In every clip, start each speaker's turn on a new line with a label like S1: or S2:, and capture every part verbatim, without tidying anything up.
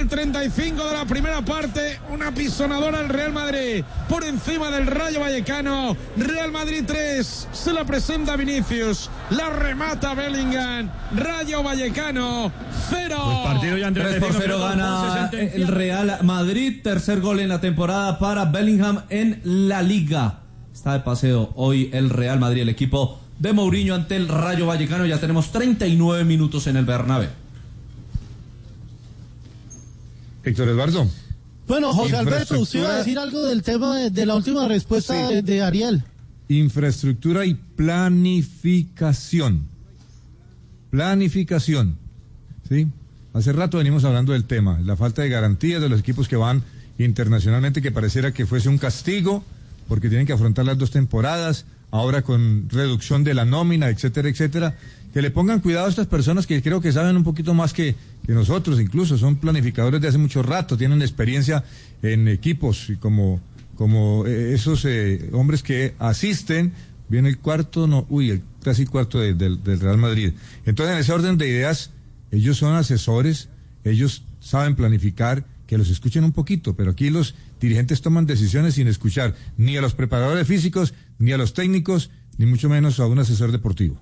S1: el treinta y cinco de la primera parte, una pisonadora del Real Madrid por encima del Rayo Vallecano. Real Madrid tres, se la presenta Vinicius, la remata Bellingham. Rayo Vallecano cero.
S2: Pues partido ya en
S3: tres por cero gana el Real Madrid, tercer gol en la temporada para Bellingham en la Liga. Está de paseo hoy el Real Madrid, el equipo de Mourinho ante el Rayo Vallecano. Ya tenemos treinta y nueve minutos en el Bernabéu.
S4: Héctor Eduardo.
S5: Bueno, José Alberto, usted iba a decir algo del tema de, de la última respuesta sí. de, de Ariel.
S4: Infraestructura y planificación. Planificación. ¿Sí? Hace rato venimos hablando del tema, la falta de garantías de los equipos que van internacionalmente, que pareciera que fuese un castigo, porque tienen que afrontar las dos temporadas, ahora con reducción de la nómina, etcétera, etcétera. Que le pongan cuidado a estas personas que creo que saben un poquito más que, que nosotros, incluso son planificadores de hace mucho rato, tienen experiencia en equipos, y como, como eh, esos eh, hombres que asisten, viene el cuarto, no, uy, el casi cuarto de, de, del Real Madrid. Entonces, en ese orden de ideas, ellos son asesores, ellos saben planificar, que los escuchen un poquito, pero aquí los dirigentes toman decisiones sin escuchar ni a los preparadores físicos, ni a los técnicos, ni mucho menos a un asesor deportivo.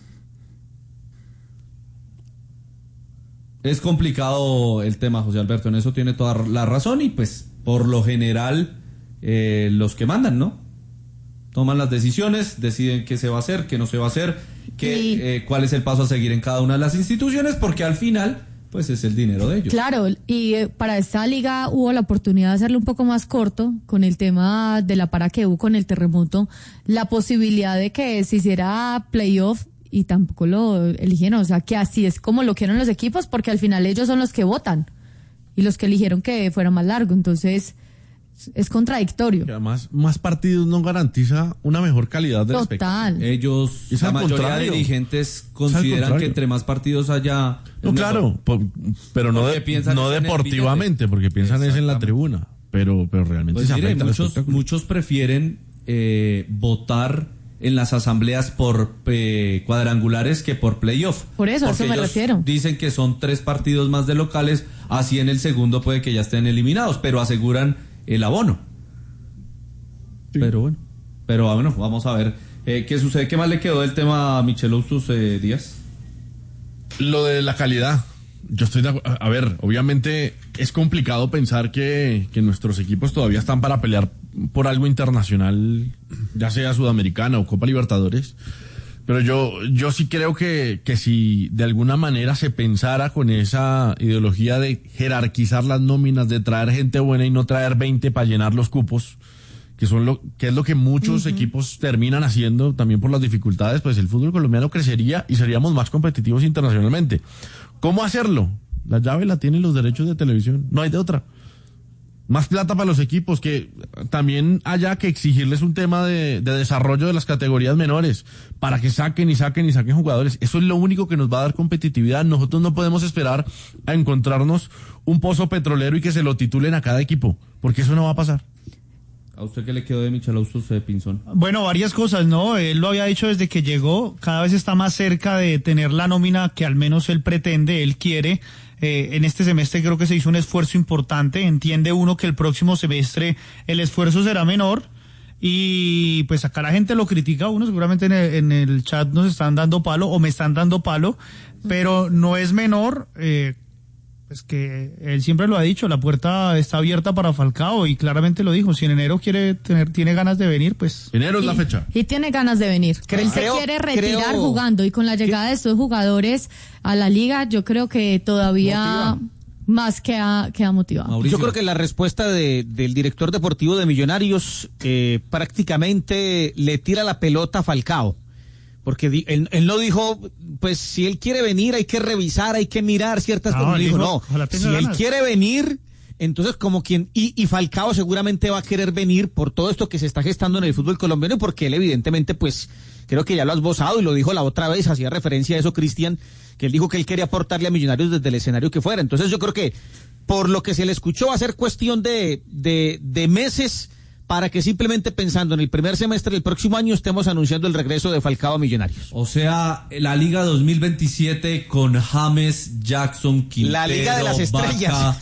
S3: Es complicado el tema, José Alberto, en eso tiene toda la razón, y pues por lo general eh, los que mandan, ¿no? Toman las decisiones, deciden qué se va a hacer, qué no se va a hacer, qué, y... eh, cuál es el paso a seguir en cada una de las instituciones, porque al final pues es el dinero de ellos.
S6: Claro, y eh, para esta liga hubo la oportunidad de hacerlo un poco más corto, con el tema de la para que hubo con el terremoto, la posibilidad de que se hiciera playoff, y tampoco lo eligieron, o sea que así es como lo quieren los equipos, porque al final ellos son los que votan, y los que eligieron que fuera más largo, entonces es contradictorio.
S2: Y además, más partidos no garantiza una mejor calidad del espectáculo.
S6: Total.
S3: Ellos,
S2: es
S3: la mayoría
S2: contrario.
S3: de dirigentes consideran que entre más partidos haya...
S2: No, claro, por, pero no, de, no deportivamente, porque piensan es en la tribuna, pero, pero realmente
S3: pues
S2: se
S3: mire,
S2: afecta
S3: muchos, muchos prefieren eh, votar en las asambleas por eh, cuadrangulares que por playoff.
S6: Por eso, a eso me refiero.
S3: Dicen que son tres partidos más de locales, así en el segundo puede que ya estén eliminados, pero aseguran el abono. Sí. Pero bueno, pero bueno, vamos a ver eh, qué sucede. ¿Qué más le quedó del tema a Michel Oustos eh, Díaz?
S2: Lo de la calidad. Yo estoy de acuerdo. A ver, obviamente es complicado pensar que, que nuestros equipos todavía están para pelear por algo internacional, ya sea Sudamericana o Copa Libertadores, pero yo yo sí creo que, que si de alguna manera se pensara con esa ideología de jerarquizar las nóminas, de traer gente buena y no traer veinte para llenar los cupos, que son lo que es lo que muchos uh-huh. equipos terminan haciendo también por las dificultades, pues el fútbol colombiano crecería y seríamos más competitivos internacionalmente. ¿Cómo hacerlo? La llave la tienen los derechos de televisión, no hay de otra. Más plata para los equipos, que también haya que exigirles un tema de, de desarrollo de las categorías menores, para que saquen y saquen y saquen jugadores. Eso es lo único que nos va a dar competitividad. Nosotros no podemos esperar a encontrarnos un pozo petrolero y que se lo titulen a cada equipo, porque eso no va a pasar.
S3: ¿A usted qué le quedó de Michel Oustos de Pinzón?
S7: Bueno, varias cosas, ¿no? Él lo había dicho desde que llegó, cada vez está más cerca de tener la nómina que al menos él pretende, él quiere. Eh, en este semestre creo que se hizo un esfuerzo importante, entiende uno que el próximo semestre el esfuerzo será menor, y pues acá la gente lo critica a uno, seguramente en el, en el chat nos están dando palo, o me están dando palo, pero no es menor, eh, pues que él siempre lo ha dicho, la puerta está abierta para Falcao, y claramente lo dijo, si en enero quiere tener, tiene ganas de venir, pues...
S2: Enero es
S6: y,
S2: la fecha.
S6: Y tiene ganas de venir. Creo, él se quiere retirar creo, jugando, y con la llegada de estos jugadores a la liga, yo creo que todavía motiva. Más que ha, que ha motivado.
S8: Mauricio. Yo creo que la respuesta de, del director deportivo de Millonarios eh, prácticamente le tira la pelota a Falcao. Porque di, él, él no dijo, pues si él quiere venir hay que revisar, hay que mirar ciertas cosas. No, dijo, no, si ganas. Él quiere venir, entonces como quien, y, y Falcao seguramente va a querer venir por todo esto que se está gestando en el fútbol colombiano, porque él evidentemente pues, creo que ya lo has esbozado y lo dijo la otra vez, hacía referencia a eso Cristian, que él dijo que él quería aportarle a Millonarios desde el escenario que fuera. Entonces yo creo que por lo que se le escuchó va a ser cuestión de, de, de meses, para que simplemente pensando en el primer semestre del próximo año estemos anunciando el regreso de Falcao a Millonarios.
S3: O sea, la Liga dos mil veintisiete con James, Jackson, Quintero,
S8: la Liga de las Estrellas.
S3: Vaca,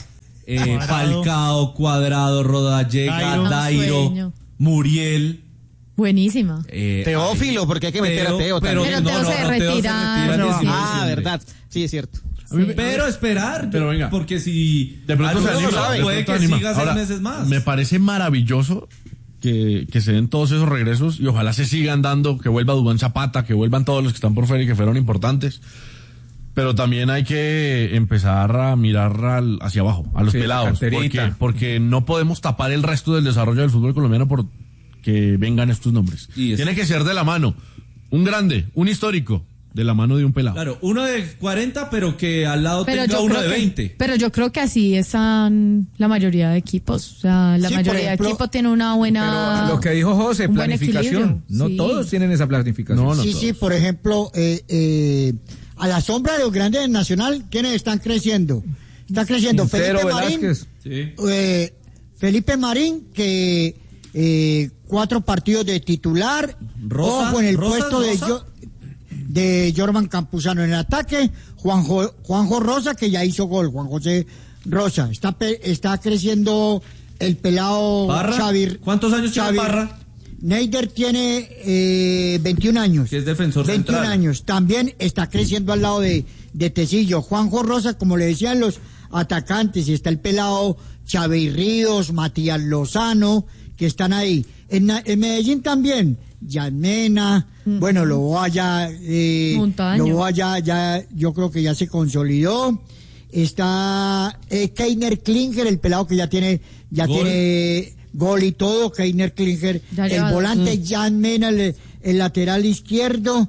S3: eh, Falcao, Cuadrado, Rodallega,
S7: Dairo,
S3: Dairo,
S6: Sueño.
S3: Muriel.
S6: Buenísima.
S3: Eh,
S8: Teófilo, porque hay que meter
S3: Teo,
S8: a Teo
S3: pero,
S8: también.
S6: Pero Teo se
S3: Teo
S6: retira
S3: en
S6: en
S3: diciembre.
S8: Ah, verdad. Sí, es cierto.
S3: Pero esperar,
S2: Pero venga.
S3: porque si
S2: De pronto se
S3: alguno
S2: anima,
S3: sabe,
S2: de
S3: puede
S2: pronto
S3: que
S2: anima.
S3: siga seis
S2: Ahora,
S3: meses más.
S2: Me parece maravilloso que, que se den todos esos regresos y ojalá se sigan dando, que vuelva Duván Zapata, que vuelvan todos los que están por fuera y que fueron importantes. Pero también hay que empezar a mirar al- hacia abajo, a los
S4: Sí, la
S2: pelados.
S4: canterita.
S2: Porque, porque no podemos tapar el resto del desarrollo del fútbol colombiano por que vengan estos nombres.
S3: Y es-
S2: Tiene que ser de la mano. Un grande, un histórico, de la mano de un pelado.
S3: Claro, uno de cuarenta, pero que al lado
S6: Pero
S3: tenga
S6: yo,
S3: uno
S6: creo
S3: de
S6: que,
S3: veinte.
S6: pero yo creo que así están la mayoría de equipos. O sea, la
S9: Sí, por
S6: mayoría
S9: ejemplo,
S6: de equipos tiene una buena.
S4: Pero lo que dijo José,
S6: un buen
S4: planificación.
S6: equilibrio,
S4: No
S6: sí.
S4: todos tienen esa planificación.
S2: No, no.
S9: Sí,
S2: todos.
S9: sí, por ejemplo, eh, eh, a la sombra de los grandes del Nacional, ¿quiénes están creciendo? Está creciendo
S4: Quintero,
S9: Felipe Marín,
S4: Velázquez.
S3: Sí.
S9: eh, Felipe Marín, que eh, cuatro partidos de titular,
S3: Rosa,
S9: ojo en el
S3: Rosa,
S9: puesto de,
S3: Rosa.
S9: Yo- de Jorman Campuzano en el ataque, Juanjo, Juanjo Rosa, que ya hizo gol, Juan José Rosa, está, pe- está creciendo el pelado
S3: Parra,
S9: Xavi.
S3: ¿cuántos años tiene
S9: Xavi-
S3: Parra?
S9: Neider tiene eh, veintiún años.
S3: Que es defensor
S9: veintiún
S3: central.
S9: años. También está creciendo al lado de, de Tecillo. Juanjo Rosa, como le decían los atacantes, y está el pelado Xavi Ríos, Matías Lozano, que están ahí. En, Na- en Medellín también, Yanmena, bueno, Loboa ya, eh,
S6: Montaño.
S9: Loboa ya, ya, yo creo que ya se consolidó. Está eh, Keiner Klinger, el pelado que ya tiene, ya
S3: Gol.
S9: tiene gol y todo, Keiner Klinger,
S6: Ya
S9: el
S6: lleva-
S9: volante
S6: mm.
S9: Jan Mena, el, el lateral izquierdo,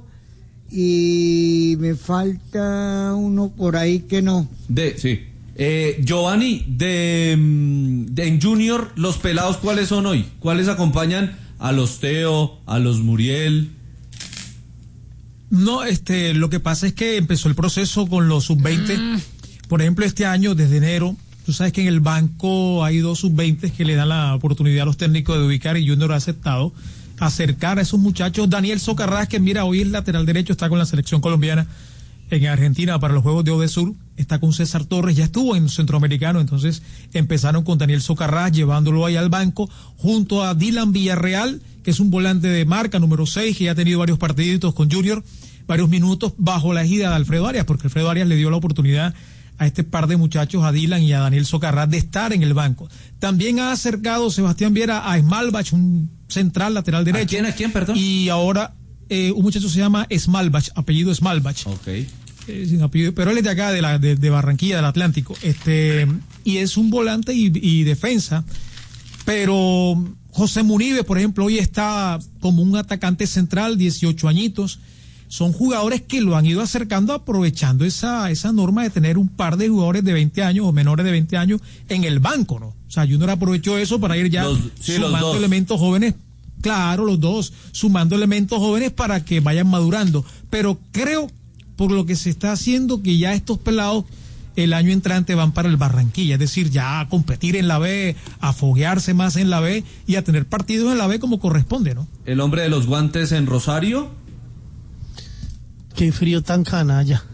S9: y me falta uno por ahí que no.
S3: De, sí. Eh, Giovanni, de, mm, de en Junior, los pelados, ¿cuáles son hoy? ¿Cuáles acompañan a los Teo, a los Muriel?
S7: No, este, lo que pasa es que empezó el proceso con los sub veinte. Por ejemplo, este año, desde enero, tú sabes que en el banco hay dos sub veinte que le dan la oportunidad a los técnicos de ubicar, y Junior ha aceptado acercar a esos muchachos. Daniel Socarrás, que mira, hoy es lateral derecho, está con la selección colombiana en Argentina para los Juegos de Odesur, está con César Torres, ya estuvo en Centroamericano, entonces empezaron con Daniel Socarrás, llevándolo ahí al banco, junto a Dylan Villarreal, que es un volante de marca, número seis, que ya ha tenido varios partiditos con Junior, varios minutos bajo la ejida de Alfredo Arias, porque Alfredo Arias le dio la oportunidad a este par de muchachos, a Dylan y a Daniel Socarrás, de estar en el banco. También ha acercado Sebastián Viera a Smalbach, un central lateral derecho.
S3: ¿A quién, a quién, perdón?
S7: Y ahora eh, un muchacho se llama Smalbach, apellido Smalbach.
S3: Ok.
S7: Eh, sin apellido, pero él es de acá, de, la, de, de Barranquilla, del Atlántico. Este, y es un volante y, y defensa. Pero José Munibe, por ejemplo, hoy está como un atacante central, dieciocho añitos. Son jugadores que lo han ido acercando, aprovechando esa, esa norma de tener un par de jugadores de veinte años o menores de veinte años en el banco, ¿no? O sea, Junior aprovechó eso para ir ya
S3: Los- sí, los
S7: sumando
S3: dos.
S7: elementos jóvenes. Claro, los dos, sumando elementos jóvenes para que vayan madurando. Pero creo, por lo que se está haciendo, que ya estos pelados el año entrante van para el Barranquilla, es decir, ya a competir en la B, a foguearse más en la B y a tener partidos en la B como corresponde, ¿no?
S3: El hombre de los guantes en Rosario.
S5: Qué frío tan canalla.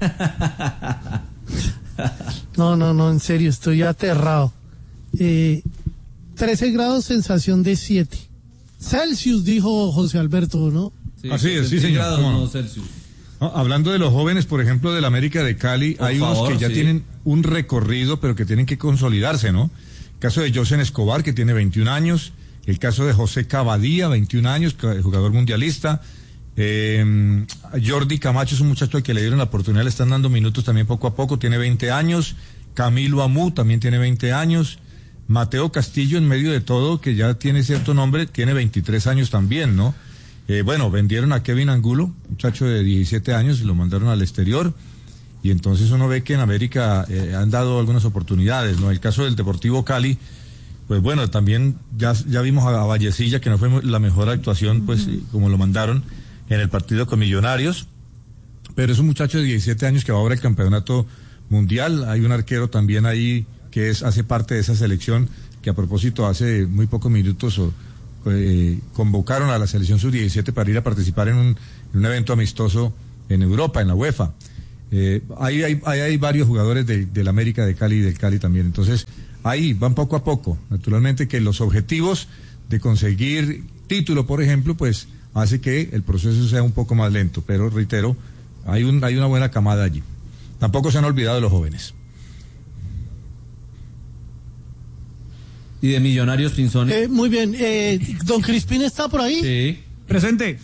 S5: No, no, no, en serio, estoy aterrado. Eh, trece grados, sensación de siete. Celsius, dijo José Alberto, ¿no?
S4: Así es, sí, señor,
S3: centígrados,
S4: cómo no.
S3: no Celsius.
S4: No, hablando de los jóvenes, por ejemplo, del América de Cali,
S3: Por
S4: hay
S3: favor,
S4: unos que ya
S3: sí.
S4: tienen un recorrido, pero que tienen que consolidarse, ¿no? El caso de Josen Escobar, que tiene veintiún años, el caso de José Cavadía, veintiún años, ca- jugador mundialista, eh, Jordi Camacho es un muchacho al que le dieron la oportunidad, le están dando minutos también poco a poco, tiene veinte años, Camilo Amú también tiene veinte años, Mateo Castillo, en medio de todo, que ya tiene cierto nombre, tiene veintitrés años también, ¿no? Eh, bueno, vendieron a Kevin Angulo, muchacho de diecisiete años, y lo mandaron al exterior. Y entonces uno ve que en América eh, han dado algunas oportunidades, ¿no? El caso del Deportivo Cali, pues bueno, también ya, ya vimos a, a Vallecilla, que no fue la mejor actuación, pues, uh-huh. como lo mandaron en el partido con Millonarios. Pero es un muchacho de diecisiete años que va ahora al campeonato mundial. Hay un arquero también ahí que es hace parte de esa selección, que a propósito hace muy pocos minutos o, eh, convocaron a la selección sub diecisiete para ir a participar en un, en un evento amistoso en Europa, en la UEFA. Eh, ahí hay, hay, hay varios jugadores de, del América de Cali y del Cali también. Entonces, ahí van poco a poco. Naturalmente que los objetivos de conseguir título, por ejemplo, pues hace que el proceso sea un poco más lento. Pero reitero, hay, un, hay una buena camada allí. Tampoco se han olvidado de los jóvenes.
S3: ¿Y de Millonarios, Pinzón?
S5: Eh, muy bien. Eh, ¿Don Crispín está por ahí?
S3: Sí.
S7: Presente.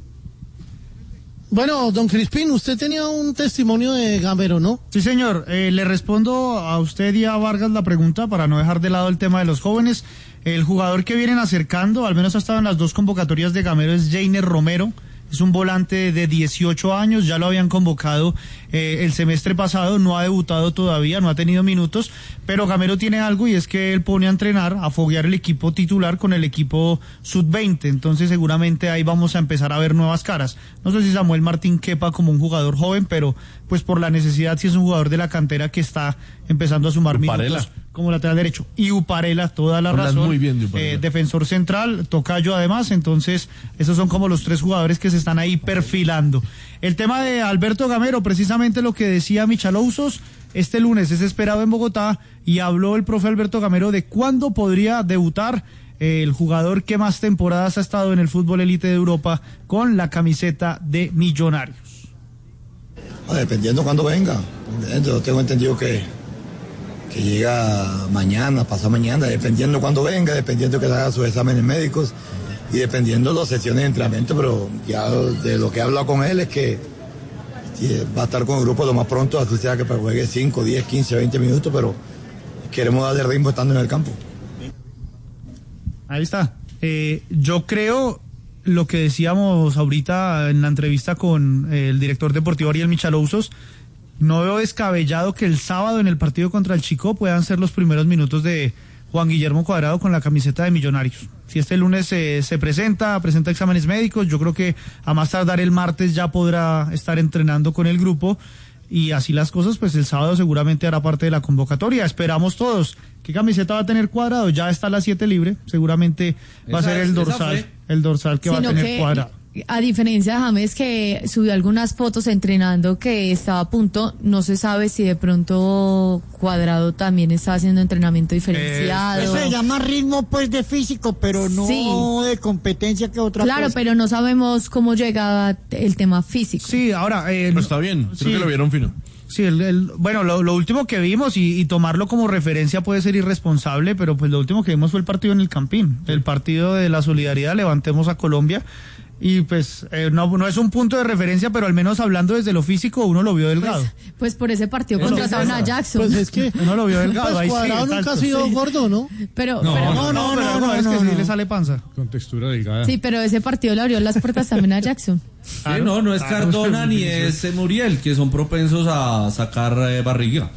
S5: Bueno, don Crispín, usted tenía un testimonio de Gamero, ¿no?
S7: Sí, señor. Eh, le respondo a usted y a Vargas la pregunta para no dejar de lado el tema de los jóvenes. El jugador que vienen acercando, al menos ha estado en las dos convocatorias de Gamero, es Jainer Romero. Es un volante de dieciocho años, ya lo habían convocado eh, el semestre pasado, no ha debutado todavía, no ha tenido minutos, pero Gamero tiene algo y es que él pone a entrenar, a foguear el equipo titular con el equipo sub veinte, entonces seguramente ahí vamos a empezar a ver nuevas caras. No sé si Samuel Martín quepa como un jugador joven, pero pues por la necesidad sí es un jugador de la cantera que está empezando a sumar
S2: Uparela.
S7: minutos como lateral derecho. Y Uparela, toda la
S2: Hablas
S7: razón.
S2: muy bien de Uparela.
S7: Eh, defensor central, tocayo además, entonces esos son como los tres jugadores que se están ahí perfilando. El tema de Alberto Gamero, precisamente lo que decía Michalousos, este lunes es esperado en Bogotá y habló el profe Alberto Gamero de cuándo podría debutar eh, el jugador que más temporadas ha estado en el fútbol élite de Europa con la camiseta de Millonarios.
S10: Dependiendo cuando venga, yo tengo entendido que que llega mañana, pasado mañana, dependiendo cuando venga, dependiendo que haga sus exámenes médicos y dependiendo de las sesiones de entrenamiento, pero ya de lo que he hablado con él es que va a estar con el grupo lo más pronto, así sea que juegue cinco, diez, quince, veinte minutos, pero queremos darle ritmo estando en el campo.
S7: Ahí está. Eh, yo creo lo que decíamos ahorita en la entrevista con el director deportivo Ariel Michalousos. No veo descabellado que el sábado en el partido contra el Chico puedan ser los primeros minutos de Juan Guillermo Cuadrado con la camiseta de Millonarios. Si este lunes se, se presenta, presenta exámenes médicos, yo creo que a más tardar el martes ya podrá estar entrenando con el grupo y así las cosas, pues el sábado seguramente hará parte de la convocatoria. Esperamos todos. ¿Qué camiseta va a tener Cuadrado? Ya está la siete libre, seguramente va
S3: Esa
S7: a ser
S3: es-
S7: el
S3: esa
S7: dorsal,
S3: fue.
S7: el dorsal que va a
S6: Sino
S7: tener
S6: que,
S7: Cuadrado.
S6: a diferencia de James, que subió algunas fotos entrenando que estaba a punto, no se sabe si de pronto Cuadrado también está haciendo entrenamiento diferenciado.
S9: Eso se llama ritmo pues de físico, pero no
S6: Sí.
S9: de competencia que otra
S6: Claro,
S9: cosa.
S6: pero no sabemos cómo llega el tema físico.
S7: Sí, ahora... Eh,
S2: Pero está bien, creo
S7: sí.
S2: que lo vieron fino.
S7: Sí, el, el- bueno, lo, lo último que vimos y, y tomarlo como referencia puede ser irresponsable, pero pues lo último que vimos fue el partido en el Campín, el partido de la solidaridad, levantemos a Colombia, y pues eh, no, no es un punto de referencia, pero al menos hablando desde lo físico uno lo vio delgado.
S6: Pues, pues por ese partido
S7: Eso
S6: contrataron
S7: es
S6: a
S7: eso.
S6: Jackson.
S5: Pues es que
S7: Uno lo vio delgado.
S5: pues
S7: ahí sí,
S5: Cuadrado nunca ha
S7: exacto,
S5: sido
S7: sí.
S5: gordo, ¿no?
S6: pero,
S2: No,
S6: pero-
S7: No, no, pero no, es que sí le sale panza.
S4: Con textura delgada.
S6: sí, pero ese partido le abrió las puertas también a Jackson.
S3: Sí, no, no es
S7: Claro.
S3: Cardona ni es eh, Muriel, que son propensos a sacar eh, barriga.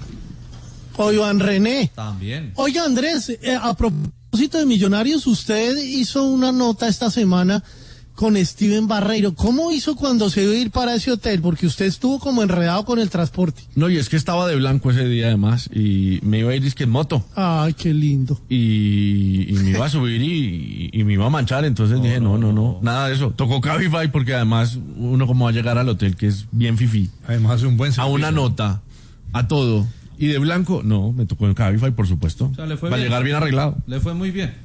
S5: O Iván René.
S3: También.
S5: Oiga, Andrés, eh, a propósito de Millonarios, usted hizo una nota esta semana con Steven Barreiro. ¿Cómo hizo cuando se iba a ir para ese hotel? Porque usted estuvo como enredado con el transporte.
S2: No, y es que estaba de blanco ese día además y me iba a ir disque en moto
S5: Ay, qué lindo.
S2: y, y me iba a subir y, y me iba a manchar, entonces dije no, no, no, nada de eso. Tocó Cabify porque además uno como va a llegar al hotel que es bien fifí,
S4: Además hace un buen
S2: a
S4: servicio.
S2: una nota, a todo. Y de blanco, no, me tocó en Cabify, por supuesto.
S3: O sea, le fue
S2: Va a
S3: bien.
S2: llegar bien arreglado.
S3: Le fue muy bien.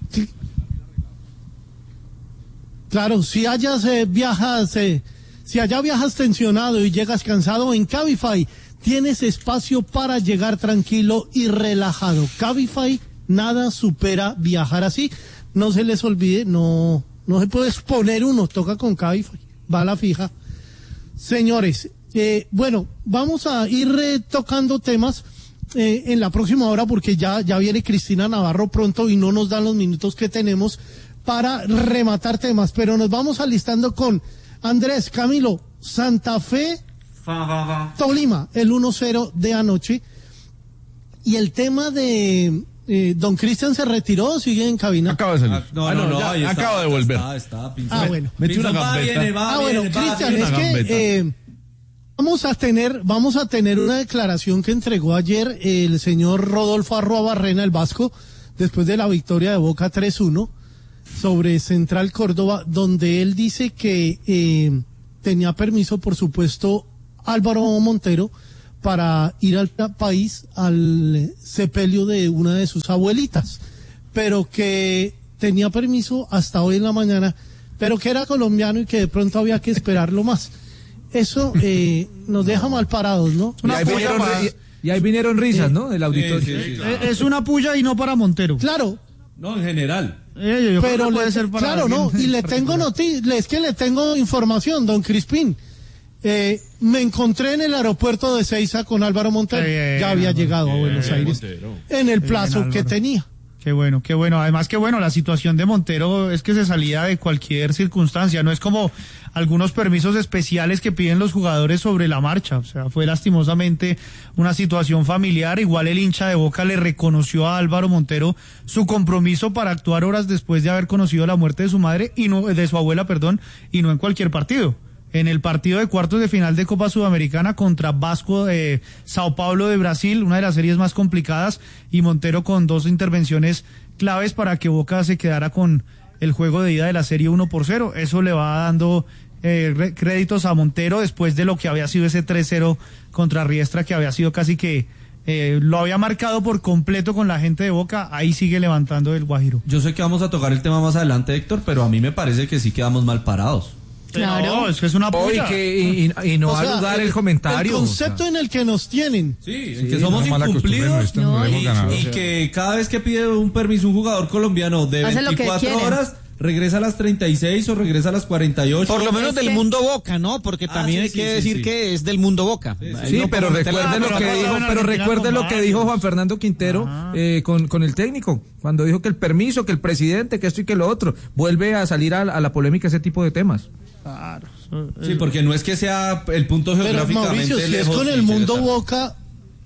S5: Claro, si allá se viajas, eh, si allá viajas tensionado y llegas cansado en Cabify, tienes espacio para llegar tranquilo y relajado. Cabify, nada supera viajar así. No se les olvide, no, no se puede exponer uno, toca con Cabify, va a la fija. Señores, eh, bueno, vamos a ir eh, tocando temas eh, en la próxima hora porque ya, ya viene Cristina Navarro pronto y no nos dan los minutos que tenemos para rematar temas, pero nos vamos alistando con Andrés, Camilo, Santa Fe, Tolima, el uno cero de anoche. Y el tema de eh, Don Cristian se retiró, sigue en cabina.
S2: Acaba de salir.
S3: Ah, no,
S2: Ah,
S3: no, no,
S2: ya,
S3: ahí está,
S2: acaba de volver.
S3: Está, está, Pinzón.
S5: Ah, bueno.
S2: Metí una
S3: Pinzón va,
S2: gambeta.
S3: viene, va,
S5: Ah, bueno,
S3: viene, va,
S5: Cristian,
S3: viene.
S5: es
S2: una
S5: que
S2: gambeta.
S5: eh, vamos a tener, vamos a tener una declaración que entregó ayer el señor Rodolfo Arroa Barrena, el vasco, después de la victoria de Boca tres uno sobre Central Córdoba, donde él dice que eh, tenía permiso, por supuesto, Álvaro Montero para ir al país al sepelio de una de sus abuelitas, pero que tenía permiso hasta hoy en la mañana, pero que era colombiano y que de pronto había que esperarlo más. Eso eh, nos deja mal parados, ¿no?
S11: Y ahí, vinieron, y, y ahí vinieron risas, ¿no? Del auditorio.
S7: Sí, sí, sí, claro. Es una puya y no para Montero.
S5: Claro.
S3: No, en general.
S7: Eh, yo
S5: pero
S7: puede
S5: le,
S7: ser para
S5: claro, no, y le tengo noticias, es que le tengo información, don Crispín. Eh, me encontré en el aeropuerto de Ezeiza con Álvaro Montero. Eh, ya había Álvaro, llegado a Buenos eh, Aires Montero. En el plazo bien, que tenía.
S7: Qué bueno, qué bueno. Además que bueno, la situación de Montero es que se salía de cualquier circunstancia. No es como algunos permisos especiales que piden los jugadores sobre la marcha. O sea, fue lastimosamente una situación familiar. Igual el hincha de Boca le reconoció a Álvaro Montero su compromiso para actuar horas después de haber conocido la muerte de su madre y no, de su abuela, perdón, y no en cualquier partido. En el partido de cuartos de final de Copa Sudamericana contra Vasco de Sao Paulo de Brasil, una de las series más complicadas, y Montero con dos intervenciones claves para que Boca se quedara con el juego de ida de la serie uno por cero. Eso le va dando eh, créditos a Montero después de lo que había sido ese tres cero contra Riestra, que había sido casi que eh, lo había marcado por completo con la gente de Boca. Ahí sigue levantando el Guajiro.
S3: Yo sé que vamos a tocar el tema más adelante, Héctor, pero a mí me parece que sí quedamos mal parados.
S7: Claro, no, es que es una puya.
S11: Y, que, y, y no va a dudar el, el comentario.
S5: El concepto o sea. en el que nos tienen.
S3: Sí, en que somos no incumplidos. No, y, ganado, y o sea. que cada vez que pide un permiso un jugador colombiano de Hace veinticuatro horas, regresa a las treinta y seis o regresa a las cuarenta y ocho.
S8: Por lo menos es del que... mundo Boca, ¿no? Porque también ah, sí, hay que sí, decir sí. que es del mundo Boca.
S11: Sí, sí, sí pero recuerde lo que dijo, pero recuerde lo que dijo Juan Fernando Quintero eh, con, con el técnico, cuando dijo que el permiso, que el presidente, que esto y que lo otro. Vuelve a salir a, a la polémica ese tipo de temas.
S3: Claro. Sí, porque no es que sea el punto geográficamente
S5: Pero Mauricio, si
S3: lejos,
S5: es con el mundo Boca,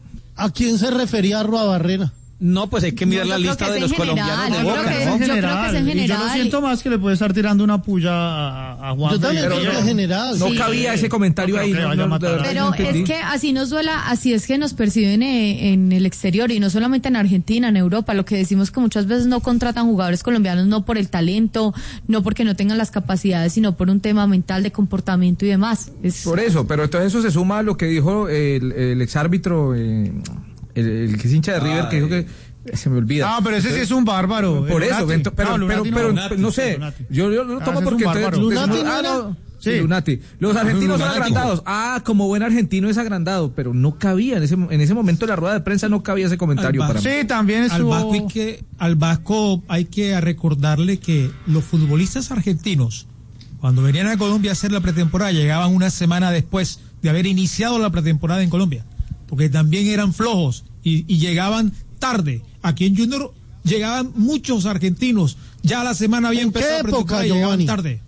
S5: ¿a quién se refería Arruabarrena?
S8: No, pues hay que mirar no, la lista de los colombianos de Boca,
S7: ¿no? Yo creo que es en general. Y yo lo siento más que le puede estar tirando una puya a, a Juan.
S5: Yo también creo que en general.
S11: No sí. cabía ese comentario no, ahí.
S6: No,
S11: no, no,
S6: pero es que así nos duela, así es que nos perciben eh, en el exterior y no solamente en Argentina, en Europa. Lo que decimos que muchas veces no contratan jugadores colombianos no por el talento, no porque no tengan las capacidades, sino por un tema mental de comportamiento y demás. Es...
S11: Por eso, pero entonces eso se suma a lo que dijo el, el exárbitro, eh, el, el que es hincha de River, ah, que dijo que se me olvida.
S7: Ah, pero ese sí es un bárbaro.
S11: Por eso, Lunati. pero, no, pero, pero, no, pero no sé. Yo, yo lo tomo ah, porque ustedes.
S5: Lunati,
S11: ah, no. Sí, Lunati. Los argentinos son agrandados. Ah, como buen argentino es agrandado, pero no cabía en ese en ese momento en la rueda de prensa no cabía ese comentario para
S7: sí,
S11: mí.
S7: Sí, también es
S12: al Vasco hay que al Vasco hay que recordarle que los futbolistas argentinos cuando venían a Colombia a hacer la pretemporada llegaban una semana después de haber iniciado la pretemporada en Colombia, porque también eran flojos y, y llegaban tarde. Aquí en Junior llegaban muchos argentinos, ya la semana había empezado
S5: la época,
S12: y llegaban tarde.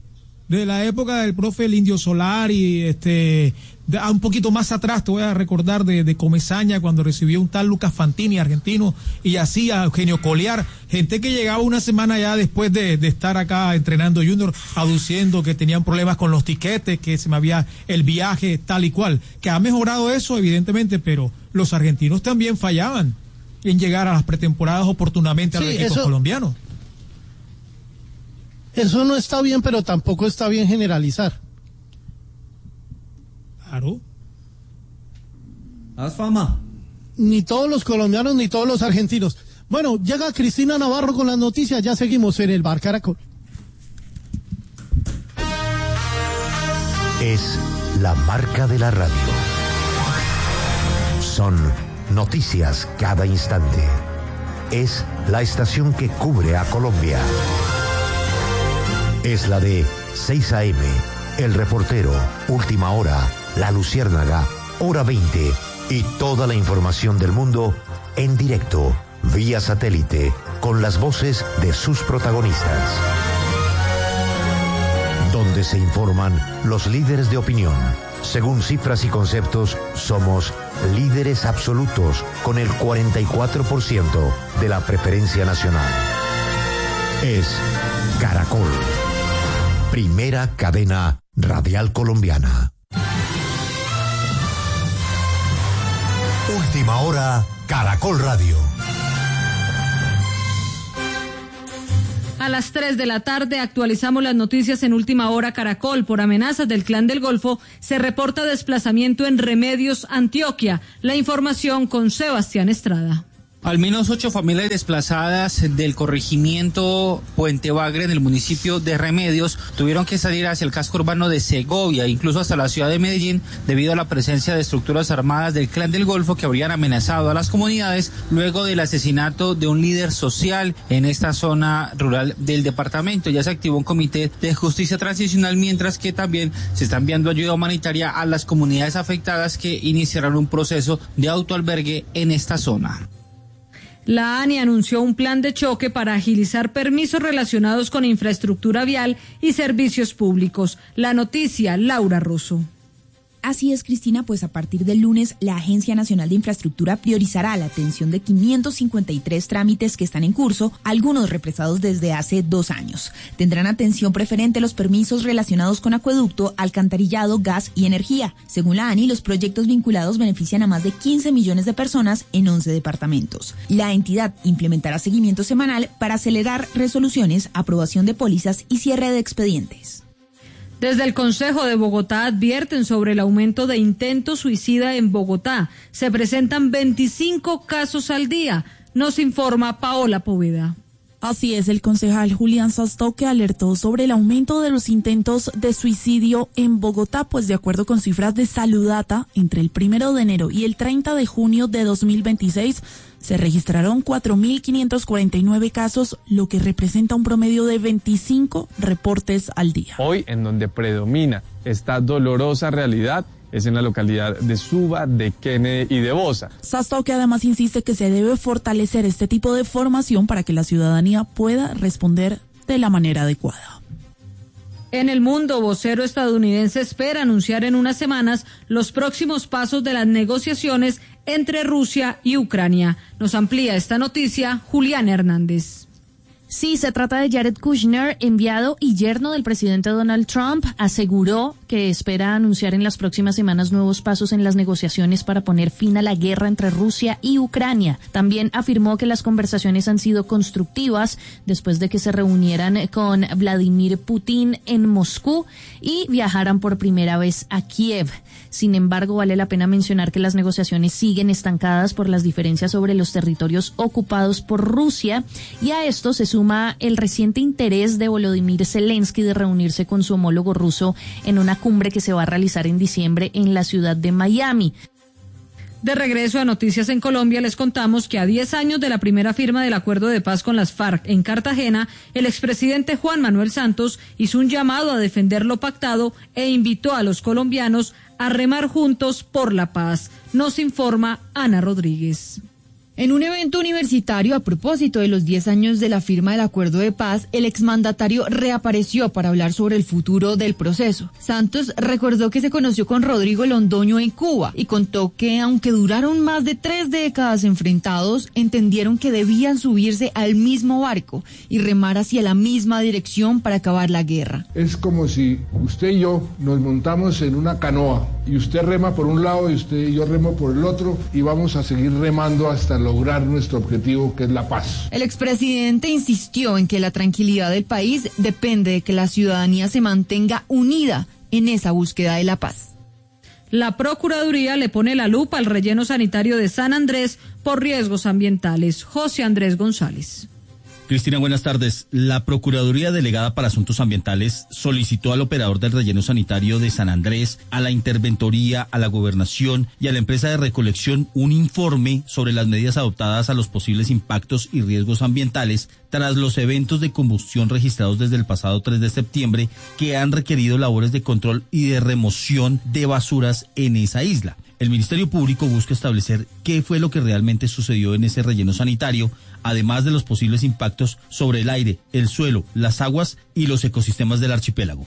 S12: De la época del profe el Indio Solari, este, de, un poquito más atrás te voy a recordar de, de Comesaña cuando recibió un tal Lucas Fantini, argentino, y así a Eugenio Colear, gente que llegaba una semana ya después de, de estar acá entrenando Junior, aduciendo que tenían problemas con los tiquetes, que se me había el viaje tal y cual, que ha mejorado eso evidentemente, pero los argentinos también fallaban en llegar a las pretemporadas oportunamente sí, a los equipos eso, colombianos.
S5: Eso no está bien, pero tampoco está bien generalizar.
S12: Claro.
S3: Haz fama.
S5: Ni todos los colombianos, ni todos los argentinos. Bueno, llega Cristina Navarro con las noticias, ya seguimos en el Bar Caracol.
S13: Es la marca de la radio. Son noticias cada instante. Es la estación que cubre a Colombia. Es la de seis a eme, El Reportero, Última Hora, La Luciérnaga, Hora veinte y toda la información del mundo en directo, vía satélite, con las voces de sus protagonistas. Donde se informan los líderes de opinión. Según cifras y conceptos, somos líderes absolutos con el cuarenta y cuatro por ciento de la preferencia nacional. Es Caracol, primera cadena radial colombiana. Última Hora, Caracol Radio.
S14: A las tres de la tarde actualizamos las noticias en Última Hora Caracol. Por amenazas del Clan del Golfo se reporta desplazamiento en Remedios, Antioquia. La información con Sebastián Estrada.
S15: Al menos ocho familias desplazadas del corregimiento Puente Bagre en el municipio de Remedios tuvieron que salir hacia el casco urbano de Segovia, incluso hasta la ciudad de Medellín, debido a la presencia de estructuras armadas del Clan del Golfo que habrían amenazado a las comunidades luego del asesinato de un líder social en esta zona rural del departamento. Ya se activó un comité de justicia transicional, mientras que también se está enviando ayuda humanitaria a las comunidades afectadas que iniciarán un proceso de autoalbergue en esta zona.
S14: La ANI anunció un plan de choque para agilizar permisos relacionados con infraestructura vial y servicios públicos. La noticia, Laura Russo.
S16: Así es, Cristina, pues a partir del lunes la Agencia Nacional de Infraestructura priorizará la atención de quinientos cincuenta y tres trámites que están en curso, algunos represados desde hace dos años. Tendrán atención preferente los permisos relacionados con acueducto, alcantarillado, gas y energía. Según la ANI, los proyectos vinculados benefician a más de quince millones de personas en once departamentos. La entidad implementará seguimiento semanal para acelerar resoluciones, aprobación de pólizas y cierre de expedientes.
S14: Desde el Consejo de Bogotá advierten sobre el aumento de intento suicida en Bogotá. Se presentan veinticinco casos al día, nos informa Paola Poveda.
S17: Así es, el concejal Julián Sastoque alertó sobre el aumento de los intentos de suicidio en Bogotá, pues de acuerdo con cifras de Saludata, entre el primero de enero y el treinta de junio de dos mil veintiséis, se registraron cuatro mil quinientos cuarenta y nueve casos, lo que representa un promedio de veinticinco reportes al día.
S18: Hoy, en donde predomina esta dolorosa realidad, es en la localidad de Suba, de Kennedy y de Bosa.
S17: Sastoque además insiste que se debe fortalecer este tipo de formación para que la ciudadanía pueda responder de la manera adecuada.
S14: En el mundo, vocero estadounidense espera anunciar en unas semanas los próximos pasos de las negociaciones entre Rusia y Ucrania. Nos amplía esta noticia Juliana Hernández.
S19: Sí, se trata de Jared Kushner, enviado y yerno del presidente Donald Trump. Aseguró que espera anunciar en las próximas semanas nuevos pasos en las negociaciones para poner fin a la guerra entre Rusia y Ucrania. También afirmó que las conversaciones han sido constructivas después de que se reunieran con Vladimir Putin en Moscú y viajaran por primera vez a Kiev. Sin embargo, vale la pena mencionar que las negociaciones siguen estancadas por las diferencias sobre los territorios ocupados por Rusia, y a esto se suma el reciente interés de Volodymyr Zelensky de reunirse con su homólogo ruso en una cumbre que se va a realizar en diciembre en la ciudad de Miami.
S14: De regreso a Noticias en Colombia, les contamos que a diez años de la primera firma del acuerdo de paz con las FARC en Cartagena, el expresidente Juan Manuel Santos hizo un llamado a defender lo pactado e invitó a los colombianos a remar juntos por la paz. Nos informa Ana Rodríguez.
S20: En un evento universitario a propósito de los diez años de la firma del acuerdo de paz, el exmandatario reapareció para hablar sobre el futuro del proceso. Santos recordó que se conoció con Rodrigo Londoño en Cuba y contó que aunque duraron más de tres décadas enfrentados, entendieron que debían subirse al mismo barco y remar hacia la misma dirección para acabar la guerra.
S21: Es como si usted y yo nos montamos en una canoa y usted rema por un lado y usted y yo remo por el otro y vamos a seguir remando hasta lograr nuestro objetivo, que es la paz.
S20: El expresidente insistió en que la tranquilidad del país depende de que la ciudadanía se mantenga unida en esa búsqueda de la paz.
S14: La Procuraduría le pone la lupa al relleno sanitario de San Andrés por riesgos ambientales. José Andrés González.
S22: Cristina, buenas tardes. La Procuraduría Delegada para Asuntos Ambientales solicitó al operador del relleno sanitario de San Andrés, a la Interventoría, a la Gobernación y a la empresa de recolección un informe sobre las medidas adoptadas a los posibles impactos y riesgos ambientales tras los eventos de combustión registrados desde el pasado tres de septiembre que han requerido labores de control y de remoción de basuras en esa isla. El Ministerio Público busca establecer qué fue lo que realmente sucedió en ese relleno sanitario, además de los posibles impactos sobre el aire, el suelo, las aguas y los ecosistemas del archipiélago.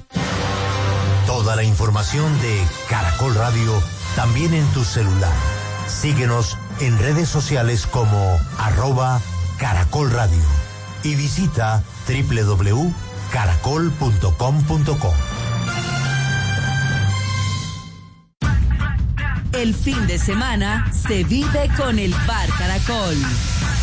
S13: Toda la información de Caracol Radio también en tu celular. Síguenos en redes sociales como arroba Caracol Radio y visita doble u doble u doble u punto caracol punto com punto co.
S23: El fin de semana se vive con el Bar Caracol.